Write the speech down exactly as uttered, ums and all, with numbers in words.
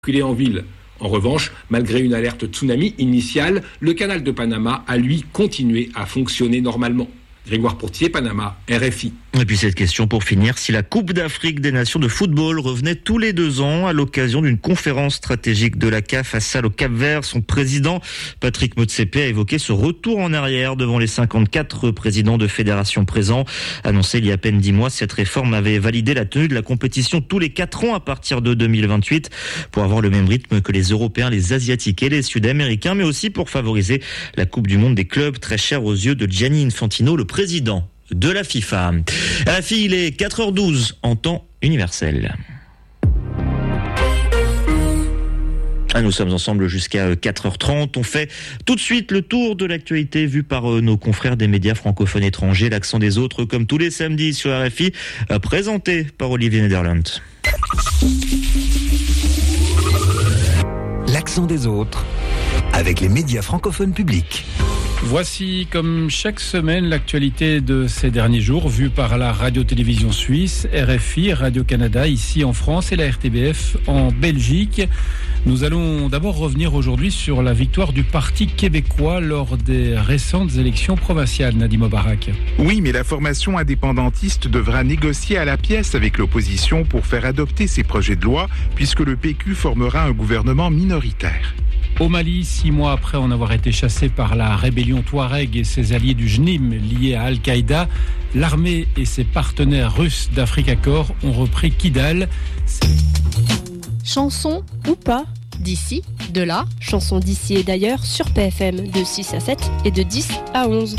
circuler en ville. En revanche, malgré une alerte tsunami initiale, le canal de Panama a lui continué à fonctionner normalement. Grégoire Pourtier, Panama, R F I. Et puis cette question pour finir, si la Coupe d'Afrique des Nations de football revenait tous les deux ans à l'occasion d'une conférence stratégique de la C A F à Salle au Cap-Vert, son président Patrick Motsepe a évoqué ce retour en arrière devant les cinquante-quatre présidents de fédérations présents. Annoncé il y a à peine dix mois, cette réforme avait validé la tenue de la compétition tous les quatre ans à partir de deux mille vingt-huit pour avoir le même rythme que les Européens, les Asiatiques et les Sud-Américains, mais aussi pour favoriser la Coupe du Monde des clubs très chère aux yeux de Gianni Infantino, le président de la FIFA. À la fille, il est quatre heures douze en temps universel. Ah, nous sommes ensemble jusqu'à quatre heures trente. On fait tout de suite le tour de l'actualité vue par nos confrères des médias francophones étrangers. L'accent des autres, comme tous les samedis sur R F I, présenté par Olivier Nederland. L'accent des autres, avec les médias francophones publics. Voici, comme chaque semaine, l'actualité de ces derniers jours, vue par la radio-télévision suisse, R F I, Radio-Canada, ici en France, et la R T B F en Belgique. Nous allons d'abord revenir aujourd'hui sur la victoire du Parti québécois lors des récentes élections provinciales, Nadim Mobarak. Oui, mais la formation indépendantiste devra négocier à la pièce avec l'opposition pour faire adopter ses projets de loi, puisque le P Q formera un gouvernement minoritaire. Au Mali, six mois après en avoir été chassé par la rébellion Touareg et ses alliés du J N I M liés à Al-Qaïda, l'armée et ses partenaires russes d'Africa Corps ont repris Kidal. Chanson ou pas, d'ici, de là, chanson d'ici et d'ailleurs sur P F M de six à sept et de dix à onze.